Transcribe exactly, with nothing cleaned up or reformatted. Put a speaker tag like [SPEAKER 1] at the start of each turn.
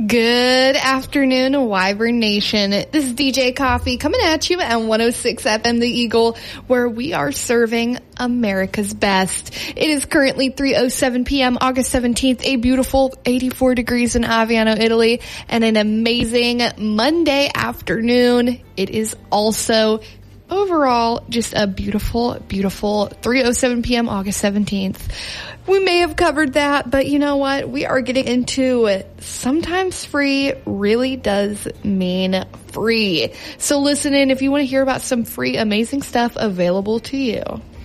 [SPEAKER 1] Good afternoon, Wyvern Nation. This is D J Coffee coming at you at one oh six F M The Eagle, where we are serving America's best. It is currently three oh seven p.m. August seventeenth, a beautiful eighty-four degrees in Aviano, Italy, and an amazing Monday afternoon. It is also overall just a beautiful, beautiful three oh seven p.m. August seventeenth. We may have covered that, but you know what? We are getting into it. Sometimes free really does mean free. So listen in if you want to hear about some free, amazing stuff available to you.